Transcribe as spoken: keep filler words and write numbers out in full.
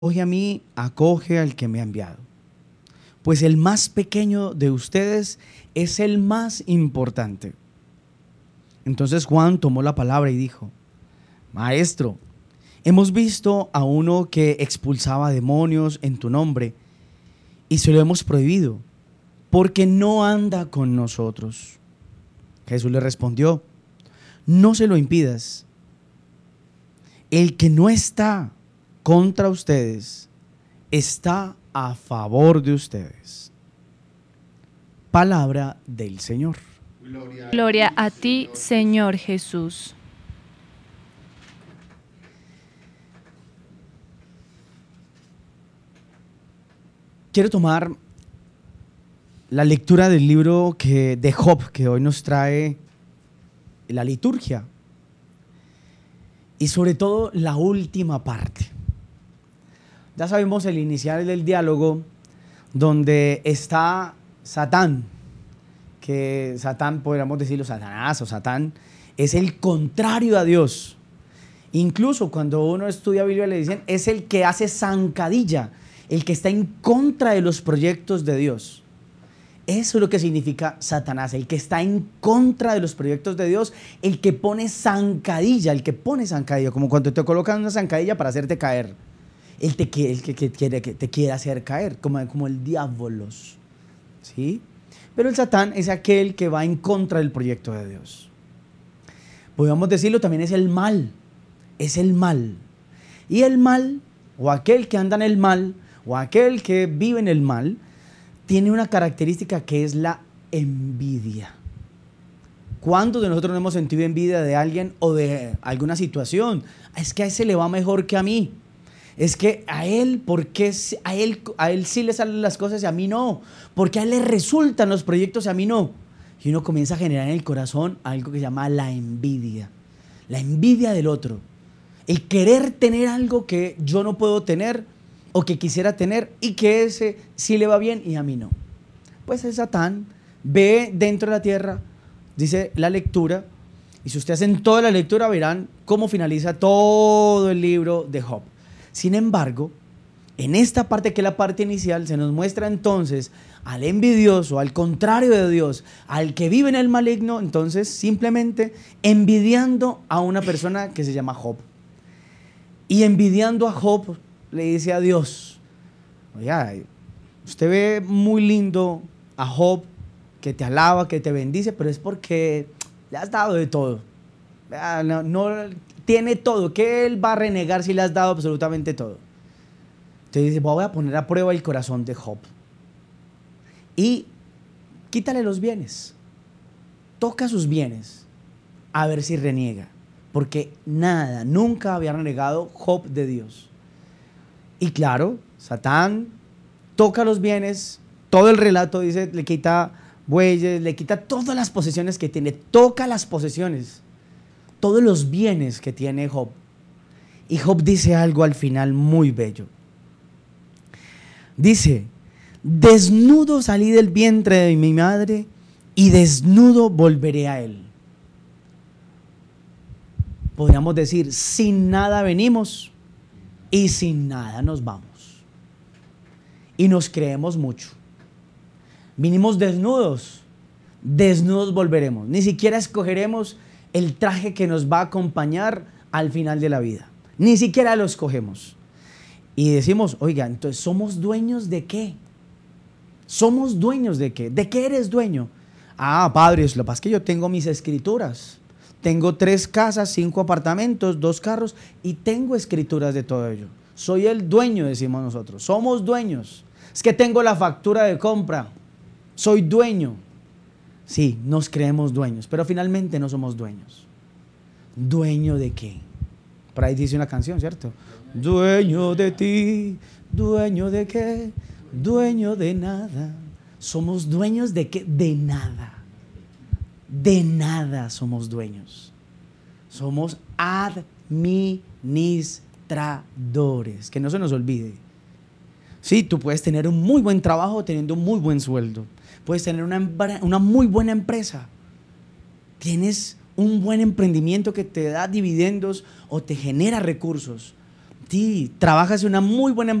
acoge a mí, acoge al que me ha enviado. Pues el más pequeño de ustedes es el más importante. Entonces Juan tomó la palabra y dijo: Maestro, hemos visto a uno que expulsaba demonios en tu nombre y se lo hemos prohibido, porque no anda con nosotros. Jesús le respondió: No se lo impidas. El que no está contra ustedes está a favor de ustedes. Palabra del Señor. Gloria, Gloria a ti, Señor Jesús. Quiero tomar la lectura del libro que, de Job, que hoy nos trae la liturgia, y sobre todo la última parte. Ya sabemos el inicial del diálogo, donde está Satán, que Satán, podríamos decirlo, Satanás o Satán, es el contrario a Dios. Incluso cuando uno estudia Biblia le dicen, es el que hace zancadilla, el que está en contra de los proyectos de Dios. Eso es lo que significa Satanás, el que está en contra de los proyectos de Dios, el que pone zancadilla, el que pone zancadilla, como cuando te colocan una zancadilla para hacerte caer. El, te, el que, que, quiere, que te quiere hacer caer, como, como el diabolos, ¿sí? Pero el Satán es aquel que va en contra del proyecto de Dios. Podríamos decirlo, también es el mal, es el mal. Y el mal, o aquel que anda en el mal, o aquel que vive en el mal, tiene una característica que es la envidia. ¿Cuántos de nosotros no hemos sentido envidia de alguien o de alguna situación? Es que a ese le va mejor que a mí. Es que a él, ¿por qué a él, a él sí le salen las cosas y a mí no? Porque a él le resultan los proyectos y a mí no. Y uno comienza a generar en el corazón algo que se llama la envidia. La envidia del otro. El querer tener algo que yo no puedo tener o que quisiera tener y que ese sí le va bien y a mí no. Pues el Satán ve dentro de la tierra, dice la lectura, y si ustedes hacen toda la lectura verán cómo finaliza todo el libro de Job. Sin embargo, en esta parte que es la parte inicial, se nos muestra entonces al envidioso, al contrario de Dios, al que vive en el maligno, entonces simplemente envidiando a una persona que se llama Job. Y envidiando a Job, le dice a Dios: oye, usted ve muy lindo a Job, que te alaba, que te bendice, pero es porque le has dado de todo. No, no tiene todo. ¿Qué él va a renegar si le has dado absolutamente todo? Entonces dice: voy a poner a prueba el corazón de Job y quítale los bienes, toca sus bienes, a ver si reniega, porque nada, nunca había renegado Job de Dios. Y claro, Satán toca los bienes, todo el relato dice, le quita bueyes, le quita todas las posesiones que tiene, toca las posesiones, todos los bienes que tiene Job. Y Job dice algo al final muy bello. Dice: desnudo salí del vientre de mi madre y desnudo volveré a él. Podríamos decir, sin nada venimos y sin nada nos vamos. Y nos creemos mucho. Vinimos desnudos, desnudos volveremos. Ni siquiera escogeremos el traje que nos va a acompañar al final de la vida. Ni siquiera lo escogemos. Y decimos: oiga, entonces ¿somos dueños de qué? ¿Somos dueños de qué? ¿De qué eres dueño? Ah, padre, lo que pasa es que yo tengo mis escrituras. Tengo tres casas, cinco apartamentos, dos carros y tengo escrituras de todo ello. Soy el dueño, decimos nosotros. Somos dueños. Es que tengo la factura de compra. Soy dueño. Sí, nos creemos dueños, pero finalmente no somos dueños. ¿Dueño de qué? Por ahí dice una canción, ¿cierto? Dueño de ti, dueño de qué, dueño de nada. ¿Somos dueños de qué? De nada. De nada somos dueños. Somos administradores, que no se nos olvide. Sí, tú puedes tener un muy buen trabajo teniendo un muy buen sueldo. Puedes tener una, una muy buena empresa. Tienes un buen emprendimiento que te da dividendos o te genera recursos. ti, trabajas en una muy buena